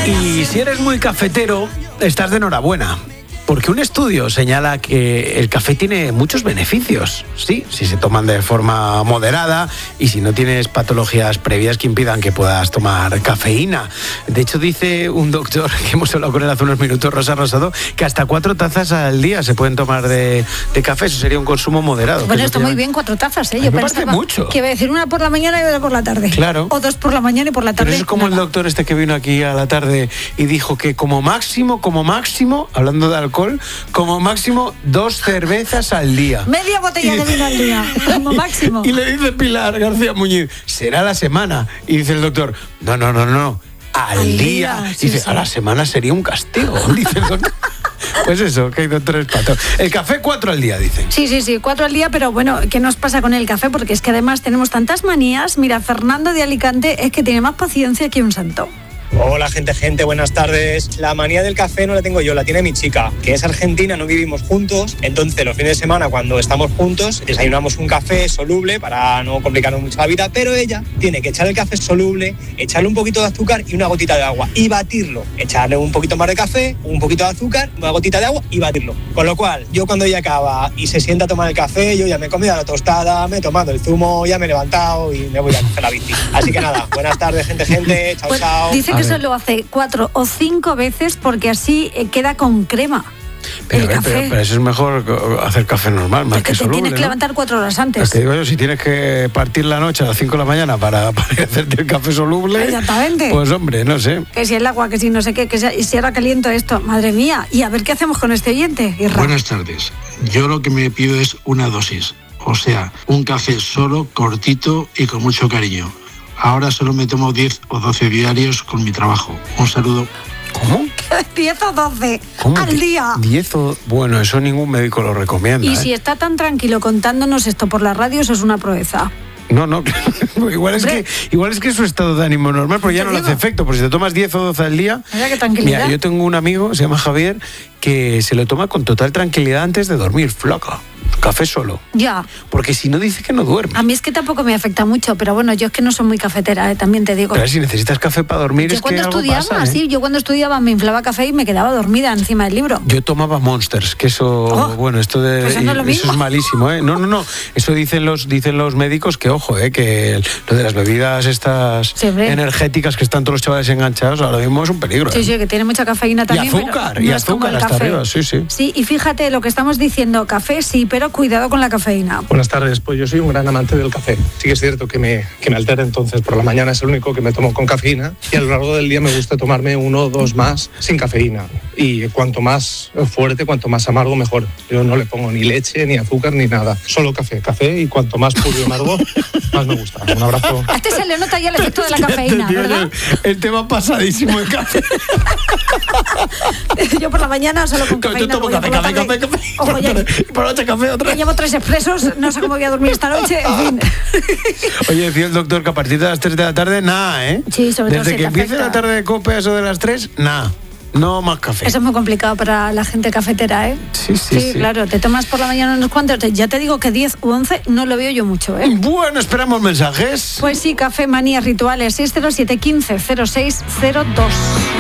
Y si eres muy cafetero, estás de enhorabuena. Porque un estudio señala que el café tiene muchos beneficios, sí, si se toman de forma moderada y si no tienes patologías previas que impidan que puedas tomar cafeína. De hecho, dice un doctor que hemos hablado con él hace unos minutos, Rosa Rosado, que hasta 4 tazas al día se pueden tomar de café. Eso sería un consumo moderado. Bueno, está muy bien 4 tazas, ¿eh? Yo me parece mucho. Que iba a decir una por la mañana y otra por la tarde. Claro. O 2 por la mañana y por la tarde. Pero eso es como nada. El doctor este que vino aquí a la tarde y dijo que como máximo, hablando de alcohol, como máximo 2 cervezas al día. Media botella de vino al día, como máximo. Y le dice Pilar García Muñiz, será la semana. Y dice el doctor, no, al día. Sí, dice, sí. A la semana sería un castigo, dice el doctor. Pues eso, que hay doctores patos. El café 4 al día, dicen. Sí, 4 al día, pero bueno, ¿qué nos pasa con el café? Porque es que además tenemos tantas manías. Mira, Fernando de Alicante es que tiene más paciencia que un santo. Hola gente, buenas tardes. La manía del café no la tengo yo, la tiene mi chica, que es argentina, no vivimos juntos. Entonces los fines de semana cuando estamos juntos desayunamos un café soluble para no complicarnos mucho la vida, pero ella tiene que echar el café soluble, echarle un poquito de azúcar y una gotita de agua y batirlo. Echarle un poquito más de café, un poquito de azúcar, una gotita de agua y batirlo. Con lo cual, yo cuando ella acaba y se sienta a tomar el café, yo ya me he comido la tostada, me he tomado el zumo, ya me he levantado y me voy a coger la bici. Así que nada, buenas tardes gente, chao, pues, chao. Dice que eso lo hace 4 o 5 veces porque así queda con crema. Pero eso es mejor hacer café normal, más que soluble. Tienes que levantar 4 horas antes. Es que digo yo, si tienes que partir la noche a las 5 de la mañana para hacerte el café soluble. Exactamente. Pues hombre, no sé. Que si el agua, que si no sé qué, y si ahora caliento esto, madre mía. Y a ver qué hacemos con este oyente. Buenas tardes. Yo lo que me pido es una dosis. O sea, un café solo, cortito y con mucho cariño. Ahora solo me tomo 10 o 12 diarios con mi trabajo. Un saludo. ¿Cómo? 10 o 12 al día. 10 o... Bueno, eso ningún médico lo recomienda. Y si está tan tranquilo contándonos esto por la radio, eso es una proeza. No, igual es que es su estado de ánimo normal, pero ya no le hace efecto, porque si te tomas 10 o 12 al día... Mira qué tranquilidad. Mira, yo tengo un amigo, se llama Javier, que se lo toma con total tranquilidad antes de dormir, flaca. Café solo. Ya. Porque si no dice que no duerme. A mí es que tampoco me afecta mucho, pero bueno, yo es que no soy muy cafetera, también te digo. Pero si necesitas café para dormir yo es que algo pasa, ¿eh? Yo cuando estudiaba me inflaba café y me quedaba dormida encima del libro. Yo tomaba Monsters, que eso, bueno, esto de pues no es eso es malísimo, ¿eh? No. Eso dicen los médicos que ojo, que lo de las bebidas estas energéticas que están todos los chavales enganchados, ahora mismo es un peligro. Sí, que tiene mucha cafeína también. Y azúcar hasta arriba, sí. Sí, y fíjate lo que estamos diciendo, café sí, pero cuidado con la cafeína. Buenas tardes, pues yo soy un gran amante del café. Sí que es cierto que me altera, entonces por la mañana es el único que me tomo con cafeína y a lo largo del día me gusta tomarme 1 o 2 más sin cafeína. Y cuanto más fuerte, cuanto más amargo, mejor. Yo no le pongo ni leche, ni azúcar, ni nada. Solo café y cuanto más puro y amargo, más me gusta. Un abrazo. A este se le nota ya el efecto de la cafeína, ¿verdad? El tema pasadísimo de café. Yo por la mañana solo con cafeína. Yo tomo café. Ojo, ya. Y por la noche café otra. Yo llevo 3 expresos, no sé cómo voy a dormir esta noche, en fin. Oye, decía el doctor que a partir de las 3 de la tarde, nada, ¿eh? Sí, sobre todo desde que empiece la tarde de cope, eso de las 3, nada. No más café. Eso es muy complicado para la gente cafetera, ¿eh? Sí. Claro, te tomas por la mañana unos cuantos. Ya te digo que 10 u 11 no lo veo yo mucho, ¿eh? Bueno, esperamos mensajes. Pues sí, Café Manías Rituales, 607 15 06 02.